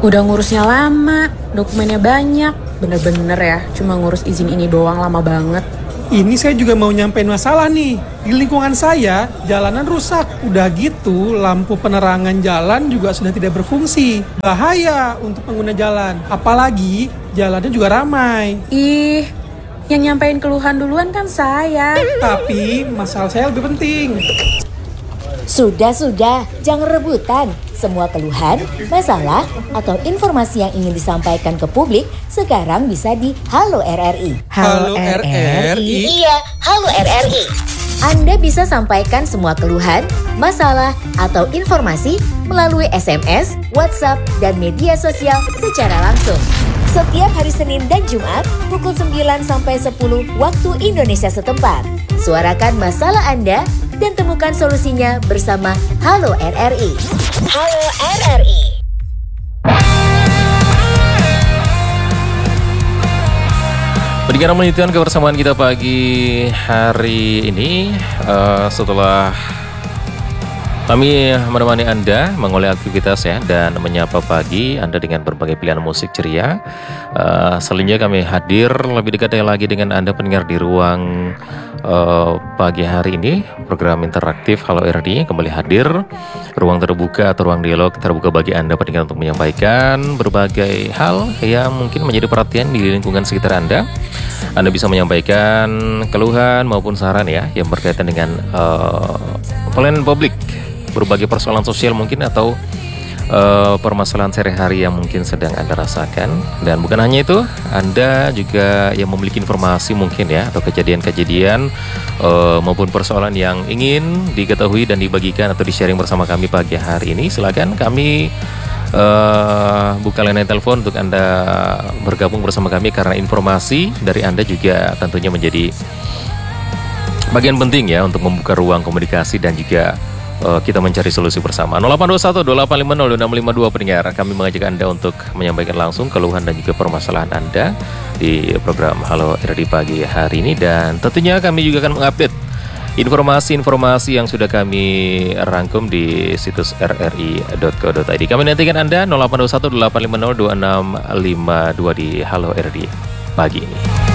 Udah ngurusnya lama, dokumennya banyak. Bener-bener ya, cuma ngurus izin ini doang lama banget. Ini saya juga mau nyampein masalah nih. Di lingkungan saya, jalanan rusak. Udah gitu, lampu penerangan jalan juga sudah tidak berfungsi. Bahaya untuk pengguna jalan. Apalagi, jalannya juga ramai. Ih, yang nyampein keluhan duluan kan saya. Tapi, masalah saya lebih penting. Sudah, jangan rebutan. Semua keluhan, masalah, atau informasi yang ingin disampaikan ke publik sekarang bisa di Halo RRI. Halo RRI? Iya, Halo RRI. Anda bisa sampaikan semua keluhan, masalah, atau informasi melalui SMS, WhatsApp, dan media sosial secara langsung. Setiap hari Senin dan Jumat pukul 9 sampai 10 waktu Indonesia setempat. Suarakan masalah Anda dan temukan solusinya bersama Halo RRI. Halo RRI. Pendengar melanjutkan kebersamaan kita pagi hari ini setelah kami menemani Anda mengulai aktivitas ya dan menyapa pagi Anda dengan berbagai pilihan musik ceria. Selanjutnya kami hadir lebih dekat lagi dengan Anda pendengar di ruang pagi hari ini. Program interaktif Halo RRI kembali hadir. Ruang terbuka atau ruang dialog terbuka bagi Anda pendengar untuk menyampaikan berbagai hal yang mungkin menjadi perhatian di lingkungan sekitar Anda. Anda bisa menyampaikan keluhan maupun saran ya yang berkaitan dengan pelayanan publik, berbagai persoalan sosial mungkin atau permasalahan sehari-hari yang mungkin sedang Anda rasakan. Dan bukan hanya itu, Anda juga yang memiliki informasi mungkin ya atau kejadian-kejadian maupun persoalan yang ingin diketahui dan dibagikan atau di-sharing bersama kami pagi hari ini. Silakan kami buka layanan telepon untuk Anda bergabung bersama kami karena informasi dari Anda juga tentunya menjadi bagian penting ya untuk membuka ruang komunikasi dan juga kita mencari solusi bersama. 0821-2850-2652 pendengar. Kami mengajak Anda untuk menyampaikan langsung keluhan dan juga permasalahan Anda di program Halo RRI pagi hari ini. Dan tentunya kami juga akan mengupdate informasi-informasi yang sudah kami rangkum di situs rri.co.id. Kami nantikan Anda 0821-850-2652 di Halo RRI pagi ini.